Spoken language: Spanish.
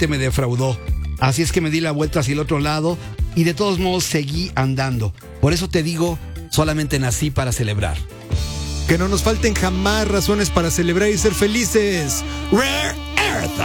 nuevamente me defraudó. Así es que me di la vuelta hacia el otro lado y de todos modos seguí andando. Por eso te digo, solamente nací para celebrar. Que no nos falten jamás razones para celebrar y ser felices. Rare Earth.